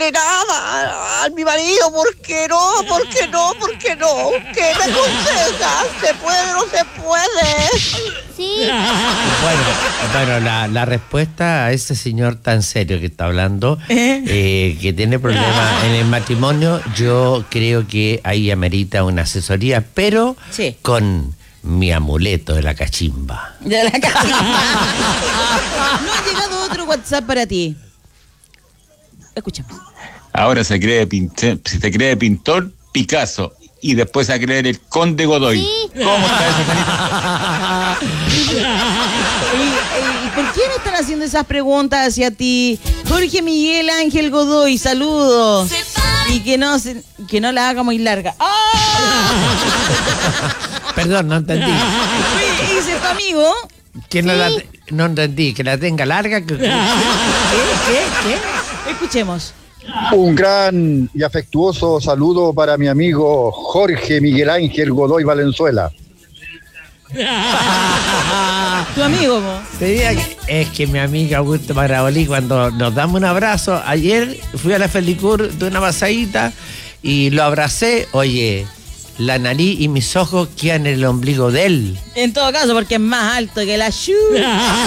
decirle nada a mi marido. ¿Por qué no? ¿Por qué no? ¿Por qué no? ¿Qué me aconsejas? ¿Se puede o no se puede? Sí. Bueno, la respuesta a ese señor tan serio que está hablando, que tiene problemas en el matrimonio, yo creo que ahí amerita una asesoría, pero sí, con mi amuleto de la cachimba. De la cachimba. No ha llegado otro WhatsApp para ti. Escuchamos. Ahora se cree pintor Picasso y después a creer el Conde Godoy. Sí. ¿Cómo está eso, Janita? ¿Y por qué me están haciendo esas preguntas hacia ti? Jorge Miguel Ángel Godoy, saludos. Y que no la haga muy larga. Perdón, no entendí. Oye, ¿ese es tu amigo? Que no entendí, que la tenga larga. ¿Qué? Escuchemos. Un gran y afectuoso saludo para mi amigo Jorge Miguel Ángel Godoy Valenzuela. Tu amigo, vos. Te diría que es que mi amiga Augusto Marabolí, cuando nos damos un abrazo, ayer fui a la Felicur de una pasadita y lo abracé. Oye, la nariz y mis ojos quedan en el ombligo de él. En todo caso, porque es más alto que la Shu. Sí.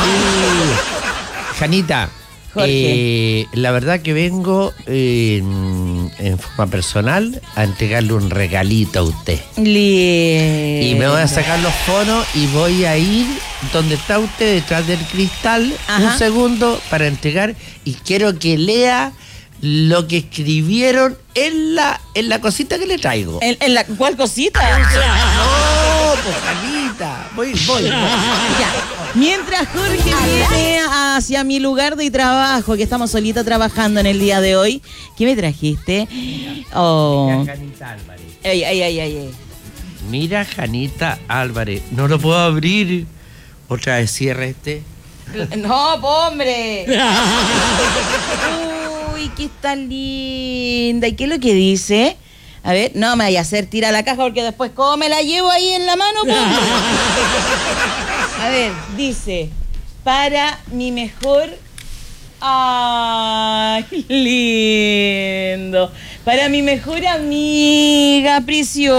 Janita, la verdad que vengo en forma personal a entregarle un regalito a usted. Lindo. Y me voy a sacar los fonos y voy a ir donde está usted, detrás del cristal, un segundo para entregar, y quiero que lea lo que escribieron en la cosita que le traigo. ¿En la cuál cosita? No, pues Janita, voy. Ya. Mientras Jorge viene hacia mi lugar de trabajo, que estamos solitos trabajando en el día de hoy, ¿qué me trajiste? Oh. Mira, Janita Álvarez. Ay. Mira, Janita Álvarez. No lo puedo abrir. Otra vez cierra este. No, hombre. Uy, qué tan linda. ¿Y qué es lo que dice? A ver, no me vaya a hacer tirar la caja porque después, ¿cómo me la llevo ahí en la mano? A ver, dice, para mi mejor... ¡Ay, lindo! Para mi mejor amiga, precioso.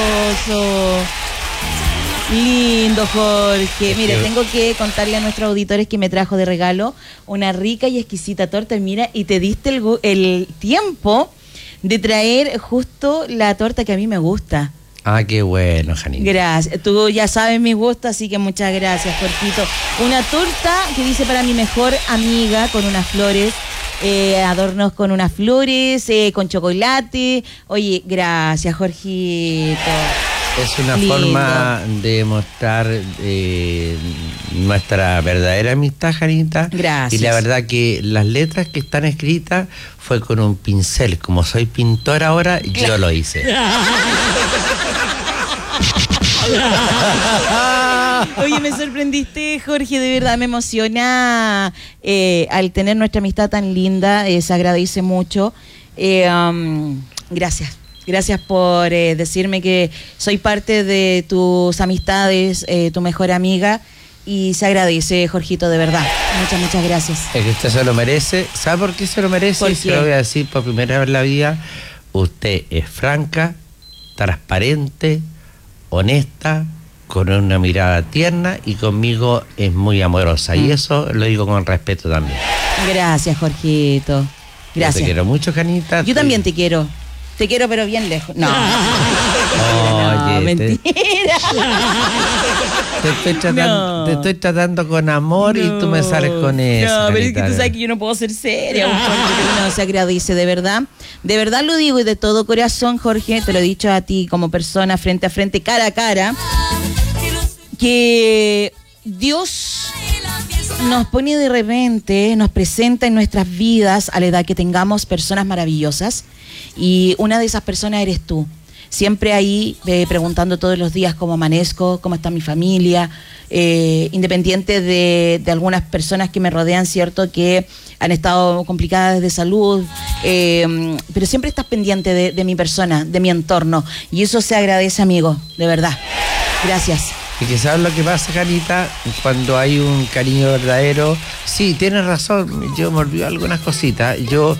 Lindo, Jorge. Mira, tengo que contarle a nuestros auditores que me trajo de regalo una rica y exquisita torta. Mira, y te diste el tiempo de traer justo la torta que a mí me gusta. Ah, qué bueno, Janita. Gracias. Tú ya sabes mi gusto, así que muchas gracias, Jorgito. Una torta que dice para mi mejor amiga, con unas flores, adornos con unas flores, con chocolate. Oye, gracias, Jorgito. Es una lindo forma de mostrar nuestra verdadera amistad, Janita. Gracias. Y la verdad que las letras que están escritas fue con un pincel. Como soy pintor ahora, yo lo hice. Oye, me sorprendiste, Jorge, de verdad me emociona al tener nuestra amistad tan linda, se agradece mucho. Gracias por decirme que soy parte de tus amistades, tu mejor amiga, y se agradece, Jorgito, de verdad. Muchas gracias. Es que usted se lo merece. ¿Sabe por qué se lo merece? ¿Por qué? Se lo voy a decir por primera vez en la vida. Usted es franca, transparente, honesta, con una mirada tierna, y conmigo es muy amorosa. Y eso lo digo con respeto también. Gracias, Jorgito. Gracias. Yo te quiero mucho, Janita. Yo también te quiero. Te quiero, pero bien lejos. No. Oye, no, mentira. Te estoy tratando con amor y tú me sales con eso. No, pero es que Janita. tú sabes que yo no puedo ser seria. No, se agradece, de verdad. De verdad lo digo y de todo corazón, Jorge. Te lo he dicho a ti como persona, frente a frente, cara a cara. Que Dios nos pone de repente, nos presenta en nuestras vidas, a la edad que tengamos, personas maravillosas. Y una de esas personas eres tú. Siempre ahí preguntando todos los días cómo amanezco, cómo está mi familia, independiente de algunas personas que me rodean, cierto, que han estado complicadas de salud, pero siempre estás pendiente de mi persona, de mi entorno, y eso se agradece, amigo, de verdad. Gracias. Y que sabes lo que pasa, Janita, cuando hay un cariño verdadero. Sí, tienes razón, yo me olvido algunas cositas. Yo